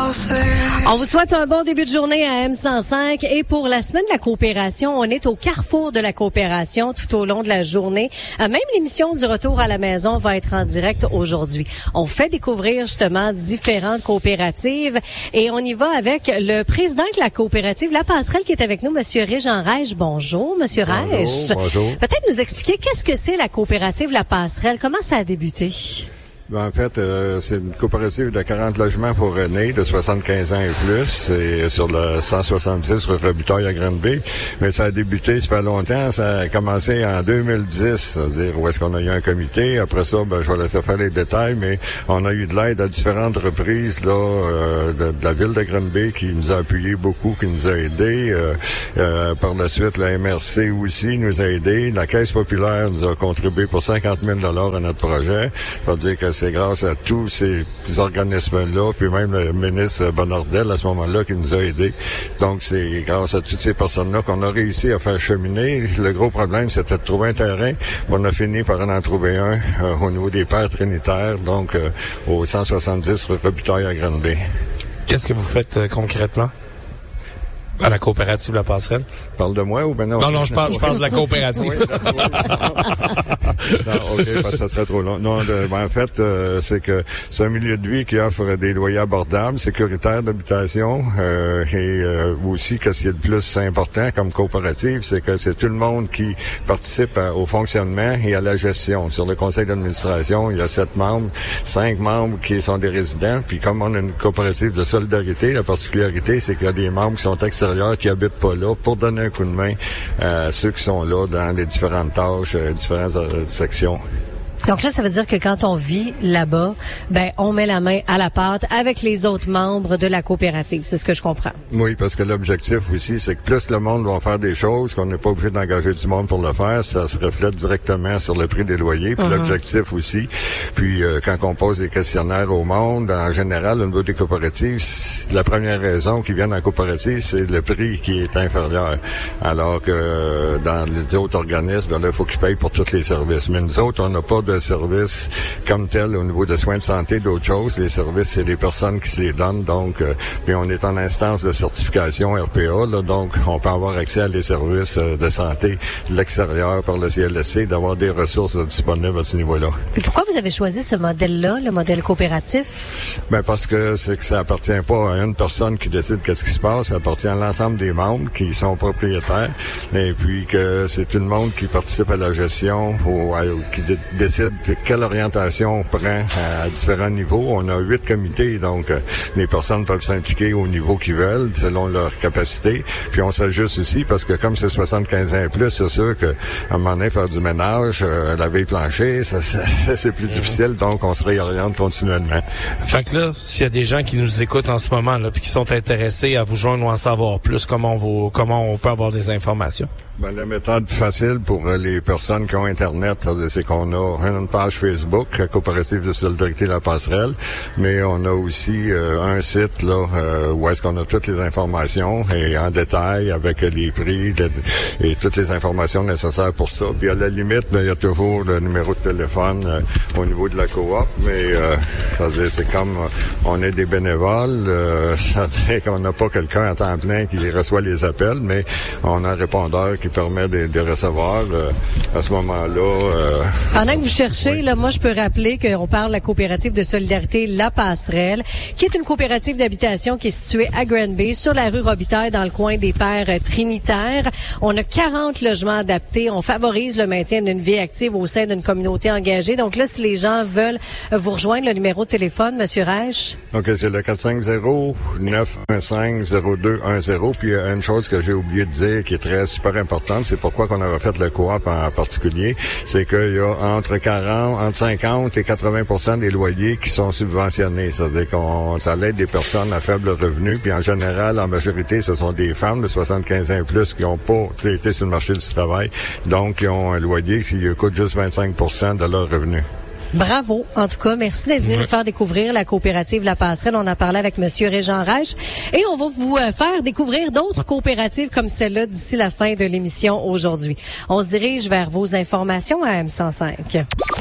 On vous souhaite un bon début de journée à M105 et pour la semaine de la coopération, on est au carrefour de la coopération tout au long de la journée. Même l'émission du retour à la maison va être en direct aujourd'hui. On fait découvrir justement différentes coopératives et on y va avec le président de la coopérative La Passerelle qui est avec nous, Monsieur Régent Reich. Bonjour, Monsieur Reich. Bonjour. Peut-être nous expliquer qu'est-ce que c'est la coopérative La Passerelle, comment ça a débuté? En fait, c'est une coopérative de 40 logements pour aînés de 75 ans et plus, et sur le 170 rue Robitaille à Granby. Mais ça a débuté, ça fait longtemps, ça a commencé en 2010, c'est-à-dire où est-ce qu'on a eu un comité. Après ça, je vais laisser faire les détails, mais on a eu de l'aide à différentes reprises là de la ville de Granby qui nous a appuyé beaucoup, qui nous a aidés. Par la suite, la MRC aussi nous a aidés. La Caisse populaire nous a contribué pour 50 000 $ à notre projet. Ça veut dire que c'est grâce à tous ces organismes-là, puis même le ministre Bonnardel à ce moment-là qui nous a aidés. Donc, c'est grâce à toutes ces personnes-là qu'on a réussi à faire cheminer. Le gros problème, c'était de trouver un terrain. On a fini par en trouver un au niveau des Pères Trinitaires, donc au 170 rue Robitaille à Granby. Qu'est-ce que vous faites concrètement à la coopérative La Passerelle? Parle de moi ou ben non? Non, je parle de la coopérative. Non, OK, parce que ça serait trop long. Non, en fait, c'est que c'est un milieu de vie qui offre des loyers abordables, sécuritaires d'habitation, et aussi, qu'est-ce qui est le plus important comme coopérative, c'est que c'est tout le monde qui participe au fonctionnement et à la gestion. Sur le conseil d'administration, il y a 7 membres, 5 membres qui sont des résidents, puis comme on a une coopérative de solidarité, la particularité, c'est qu'il y a des membres qui sont extérieurs, qui habitent pas là, pour donner un coup de main à ceux qui sont là dans les différentes tâches, différentes sections. Donc là, ça veut dire que quand on vit là-bas, on met la main à la pâte avec les autres membres de la coopérative. C'est ce que je comprends. Oui, parce que l'objectif aussi, c'est que plus le monde va faire des choses, qu'on n'est pas obligé d'engager du monde pour le faire, ça se reflète directement sur le prix des loyers, puis l'objectif aussi. Puis quand on pose des questionnaires au monde, en général, au niveau des coopératives, la première raison qu'ils viennent en coopérative, c'est le prix qui est inférieur. Alors que dans les autres organismes, là, il faut qu'ils payent pour tous les services. Mais nous autres, on n'a pas de services comme tel au niveau de soins de santé, d'autres choses. Les services, c'est les personnes qui se les donnent. Donc, puis on est en instance de certification RPA, là, donc on peut avoir accès à les services de santé de l'extérieur par le CLSC, d'avoir des ressources disponibles à ce niveau-là. Et pourquoi vous avez choisi ce modèle-là, le modèle coopératif? Parce que c'est que ça appartient pas à une personne qui décide qu'est-ce qui se passe, ça appartient à l'ensemble des membres qui sont propriétaires, et puis que c'est tout le monde qui participe à la gestion ou qui décide de quelle orientation on prend à différents niveaux. On a 8 comités, donc les personnes peuvent s'impliquer au niveau qu'ils veulent, selon leur capacité. Puis on s'ajuste aussi, parce que comme c'est 75 ans et plus, c'est sûr qu'à un moment donné, faire du ménage, laver les planchers, c'est plus difficile, donc on se réoriente continuellement. Fait que là, s'il y a des gens qui nous écoutent en ce moment, là, puis qui sont intéressés à vous joindre ou en savoir plus, comment on peut avoir des informations? La méthode facile pour les personnes qui ont Internet, c'est qu'on a une page Facebook, Coopérative de solidarité La Passerelle, mais on a aussi un site là où est-ce qu'on a toutes les informations et en détail avec les prix et toutes les informations nécessaires pour ça. Puis à la limite, il y a toujours le numéro de téléphone au niveau de la coop, mais c'est comme on est des bénévoles, ça veut dire qu'on n'a pas quelqu'un à temps plein qui reçoit les appels, mais on a un répondeur qui permet de recevoir à ce moment-là. Pendant que vous cherchez, là, moi, je peux rappeler qu'on parle de la coopérative de solidarité La Passerelle, qui est une coopérative d'habitation qui est située à Granby, sur la rue Robitaille, dans le coin des Pères Trinitaires. On a 40 logements adaptés. On favorise le maintien d'une vie active au sein d'une communauté engagée. Donc là, si les gens veulent vous rejoindre, le numéro de téléphone, Monsieur Reich? OK, c'est le 450-915-0210. Puis il y a une chose que j'ai oublié de dire qui est très super importante, c'est pourquoi qu'on avait fait le coop en particulier, c'est qu'il y a entre 50 et 80% des loyers qui sont subventionnés. C'est-à-dire ça aide des personnes à faible revenu, puis en général, en majorité, ce sont des femmes de 75 ans et plus qui n'ont pas été sur le marché du travail, donc qui ont un loyer qui coûte juste 25% de leur revenu. Bravo. En tout cas, merci d'être venu nous faire découvrir la coopérative La Passerelle. On a parlé avec Monsieur Régent Reich et on va vous faire découvrir d'autres coopératives comme celle-là d'ici la fin de l'émission aujourd'hui. On se dirige vers vos informations à M105.